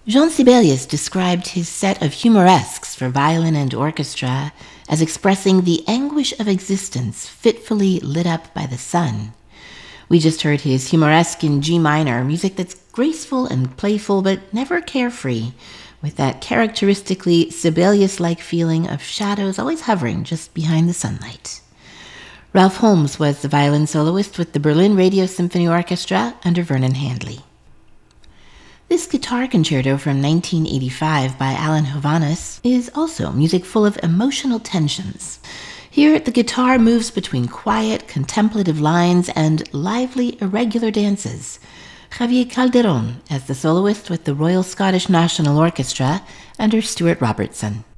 Jean Sibelius described his set of humoresques for violin and orchestra as expressing the anguish of existence fitfully lit up by the sun. We just heard his humoresque in G minor, music that's graceful and playful but never carefree, with that characteristically Sibelius-like feeling of shadows always hovering just behind the sunlight. Ralph Holmes was the violin soloist with the Berlin Radio Symphony Orchestra under Vernon Handley. This guitar concerto from 1985 by Alan Hovhaness is also music full of emotional tensions. Here, the guitar moves between quiet, contemplative lines and lively, irregular dances. Javier Calderón as the soloist with the Royal Scottish National Orchestra under Stuart Robertson.